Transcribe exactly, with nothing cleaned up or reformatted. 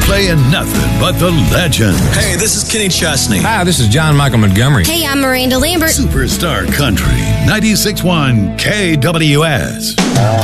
playing nothing but the legends. Hey, this is Kenny Chesney. Hi, this is John Michael Montgomery. Hey, I'm Miranda Lambert. Superstar Country, ninety-six point one K W S.